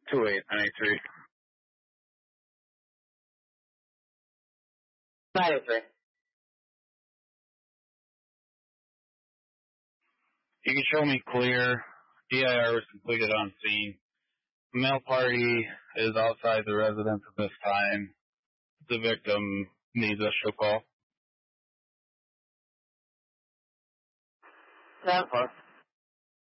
2893. 93. You can show me clear. EIR was completed on scene. Male party is outside the residence at this time. The victim needs a show call. 10-4.